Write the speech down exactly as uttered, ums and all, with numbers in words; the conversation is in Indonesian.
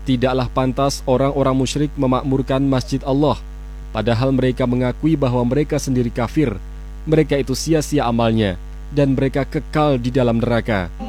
Tidaklah pantas orang-orang musyrik memakmurkan masjid Allah, padahal mereka mengakui bahwa mereka sendiri kafir. Mereka itu sia-sia amalnya, dan mereka kekal di dalam neraka.